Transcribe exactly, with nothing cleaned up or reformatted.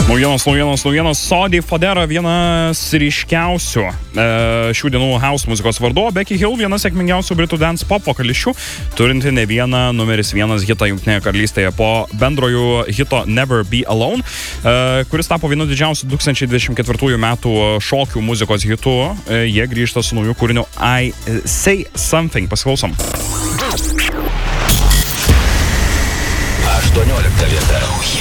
Naujienos, naujienos, naujienos. Saudi Fodera vienas ryškiausių e, šių dienų house muzikos vardu, Becky Hill vienas sėkmingiausių britų dance pop vokalisčių, turinti ne vieną numeris vienas hitą Jungtinėje karalystėje po bendrojų hito Never Be Alone, e, kuris tapo vienu didžiausių du tūkstančiai dvidešimt ketvirtųjų metų šokių muzikos hitų. E, jie grįžta su nauju kūriniu I Say Something. Pasiklausom. aštuoniolikta vieta.